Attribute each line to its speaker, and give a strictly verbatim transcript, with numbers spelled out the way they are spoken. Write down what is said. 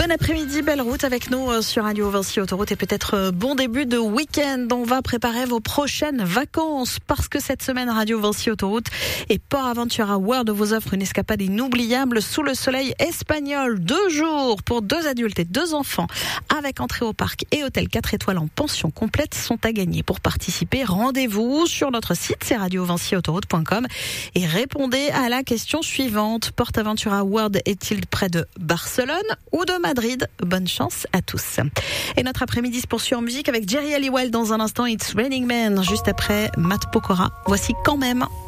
Speaker 1: Bon après-midi, belle route avec nous sur Radio Vinci Autoroute et peut-être bon début de week-end. On va préparer vos prochaines vacances parce que cette semaine Radio Vinci Autoroute et Port Aventura World vous offre une escapade inoubliable sous le soleil espagnol. Deux jours pour deux adultes et deux enfants avec entrée au parc et hôtel quatre étoiles en pension complète sont à gagner. Pour participer, rendez-vous sur notre site, c'est radio vinci autoroute point com et répondez à la question suivante. Port Aventura World est-il près de Barcelone ou de Madrid? Bonne chance à tous. Et notre après-midi se poursuit en musique avec Jerry Halliwell dans un instant. It's Raining Men, juste après Matt Pokora. Voici Quand même.